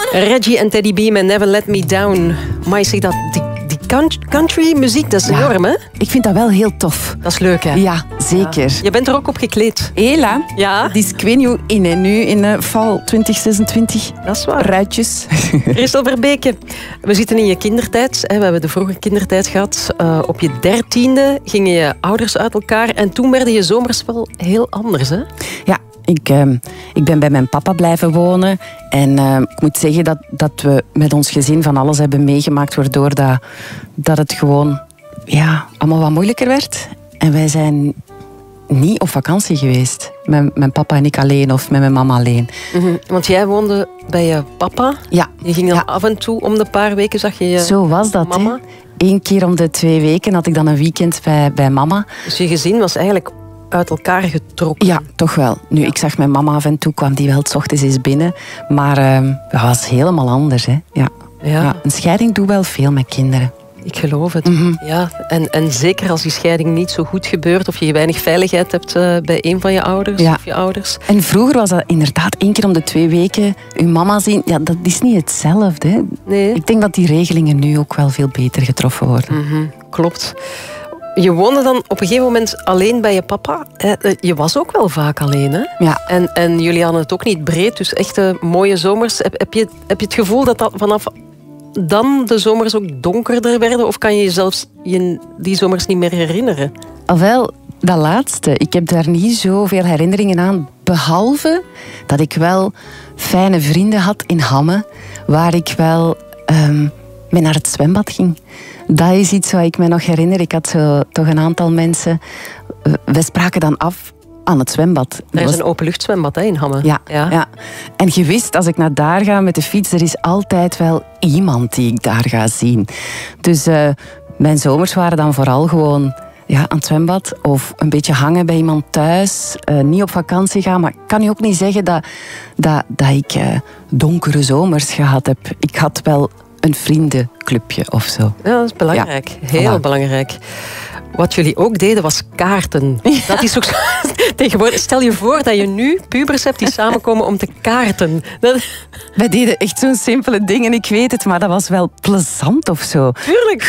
Reggie en Teddy B met Never Let Me Down. Maar je zegt dat die country muziek, dat is enorm, hè? Ik vind dat wel heel tof. Dat is leuk, hè? Ja, zeker. Ja. Je bent er ook op gekleed. Hela. Ja. Het is Quenio in en nu in val 2026. Dat is waar. Ruitjes. Christel Verbeke, we zitten in je kindertijd. We hebben de vroege kindertijd gehad. Op je 13e gingen je ouders uit elkaar. En toen werden je zomers wel heel anders, hè? Ja. Ik ben bij mijn papa blijven wonen. En ik moet zeggen dat we met ons gezin van alles hebben meegemaakt, waardoor dat het gewoon allemaal wat moeilijker werd. En wij zijn niet op vakantie geweest. Met mijn papa en ik alleen of met mijn mama alleen. Mm-hmm. Want jij woonde bij je papa? Ja. Je ging dan af en toe om de paar weken, zag je Zo was dat, mama? Hè? 1 keer om de 2 weken had ik dan een weekend bij mama. Dus je gezin was eigenlijk uit elkaar getrokken? Ja, toch wel. Nu, ik zag mijn mama af en toe, kwam die wel 's ochtends eens binnen. Maar dat was helemaal anders, hè. Ja, een scheiding doet wel veel met kinderen. Ik geloof het. Mm-hmm. Ja, en zeker als die scheiding niet zo goed gebeurt of je weinig veiligheid hebt bij een van je ouders of je ouders. En vroeger was dat inderdaad 1 keer om de 2 weken uw mama zien. Ja, dat is niet hetzelfde. Hè. Nee. Ik denk dat die regelingen nu ook wel veel beter getroffen worden. Mm-hmm. Klopt. Je woonde dan op een gegeven moment alleen bij je papa. Je was ook wel vaak alleen, hè? Ja. En jullie hadden het ook niet breed, dus echte mooie zomers. Heb je het gevoel dat vanaf dan de zomers ook donkerder werden? Of kan je jezelf die zomers niet meer herinneren? Wel, dat laatste. Ik heb daar niet zoveel herinneringen aan. Behalve dat ik wel fijne vrienden had in Hamme. Waar ik wel mee naar het zwembad ging. Dat is iets wat ik me nog herinner. Ik had zo toch een aantal mensen. We spraken dan af aan het zwembad. Er is een openluchtzwembad in Hamme. Ja. En je wist, als ik naar daar ga met de fiets, er is altijd wel iemand die ik daar ga zien. Dus mijn zomers waren dan vooral gewoon aan het zwembad of een beetje hangen bij iemand thuis. Niet op vakantie gaan, maar ik kan je ook niet zeggen dat ik donkere zomers gehad heb. Ik had wel een vriendenclubje of zo. Ja, dat is belangrijk. Heel belangrijk. Wat jullie ook deden, was kaarten. Ja. Dat is ook zo, tegenwoordig. Stel je voor dat je nu pubers hebt die samenkomen om te kaarten. Wij deden echt zo'n simpele dingen, ik weet het, maar dat was wel plezant of zo. Tuurlijk.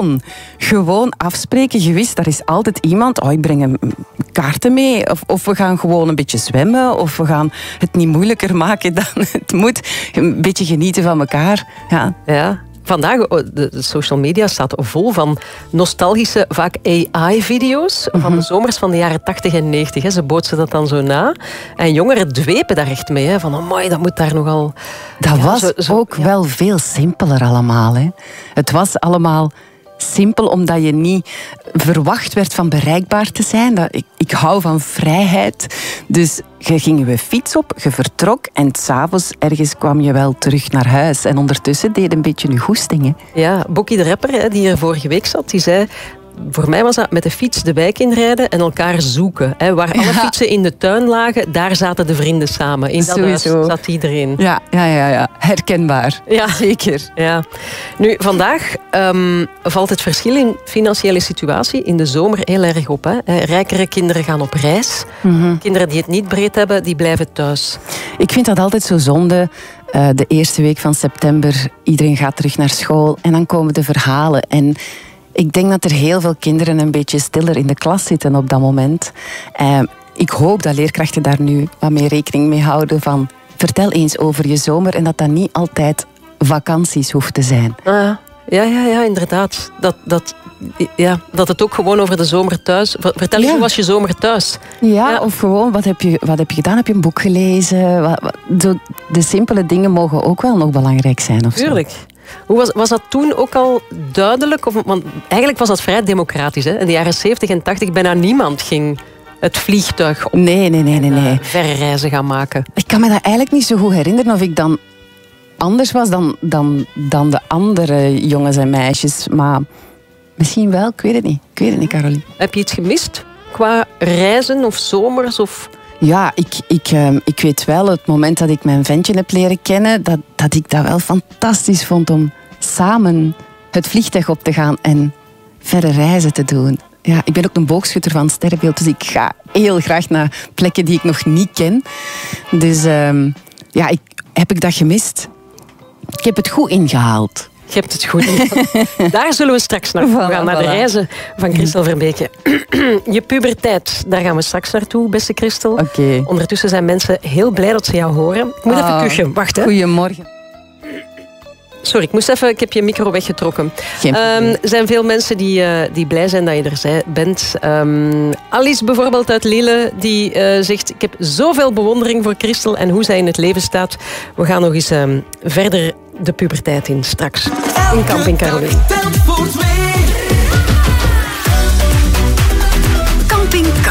Gewoon afspreken. Je wist, er is altijd iemand, ik breng een kaarten mee. Of we gaan gewoon een beetje zwemmen. Of we gaan het niet moeilijker maken dan het moet. Een beetje genieten van elkaar. Ja. Vandaag, de social media staat vol van nostalgische, vaak AI-video's van de zomers van de jaren 80 en 90. Hè. Ze bootsen dat dan zo na. En jongeren dwepen daar echt mee. Hè. Van, amai, dat moet daar nogal... Dat was ook wel veel simpeler allemaal. Hè. Het was allemaal simpel, omdat je niet verwacht werd van bereikbaar te zijn. Ik hou van vrijheid. Dus je ging je fiets op, je vertrok en 's avonds ergens kwam je wel terug naar huis. En ondertussen deed een beetje je goestingen. Ja, Bokkie de rapper, die hier vorige week zat, die zei... Voor mij was dat met de fiets de wijk inrijden en elkaar zoeken. Hè. Waar alle fietsen in de tuin lagen, daar zaten de vrienden samen. In dat huis zat iedereen. Ja. Herkenbaar. Ja. Zeker. Ja. Nu, vandaag valt het verschil in financiële situatie in de zomer heel erg op. Hè. Rijkere kinderen gaan op reis. Mm-hmm. Kinderen die het niet breed hebben, die blijven thuis. Ik vind dat altijd zo zonde. De eerste week van september, iedereen gaat terug naar school. En dan komen de verhalen. En ik denk dat er heel veel kinderen een beetje stiller in de klas zitten op dat moment. Ik hoop dat leerkrachten daar nu wat meer rekening mee houden van... Vertel eens over je zomer en dat niet altijd vakanties hoeft te zijn. Ja, inderdaad. Dat het ook gewoon over de zomer thuis... Vertel eens, hoe was je zomer thuis? Ja, of gewoon, wat heb je gedaan? Heb je een boek gelezen? De simpele dingen mogen ook wel nog belangrijk zijn. Of tuurlijk. Hoe was dat toen ook al duidelijk? Want eigenlijk was dat vrij democratisch. Hè? In de jaren 70 en 80 bijna niemand ging het vliegtuig op. Nee. Verre reizen gaan maken. Ik kan me dat eigenlijk niet zo goed herinneren of ik dan anders was dan de andere jongens en meisjes. Maar misschien wel, ik weet het niet, Caroline. Heb je iets gemist qua reizen of zomers? Of... Ja, ik weet wel, het moment dat ik mijn ventje heb leren kennen, dat ik dat wel fantastisch vond om samen het vliegtuig op te gaan en verre reizen te doen. Ja, ik ben ook een boogschutter van sterrenbeeld, dus ik ga heel graag naar plekken die ik nog niet ken. Dus heb ik dat gemist? heb het goed ingehaald. Je hebt het goed. Daar zullen we straks naartoe gaan, naar de reizen van Christel Verbeke. Je puberteit, daar gaan we straks naartoe, beste Christel. Oké. Ondertussen zijn mensen heel blij dat ze jou horen. Ik moet even kuchen, wacht hè. Goedemorgen. Sorry, ik heb je micro weggetrokken. Er zijn veel mensen die blij zijn dat je er bent. Alice bijvoorbeeld uit Lille, die zegt... Ik heb zoveel bewondering voor Christel en hoe zij in het leven staat. We gaan nog eens verder de puberteit in straks. In Camping Caroline.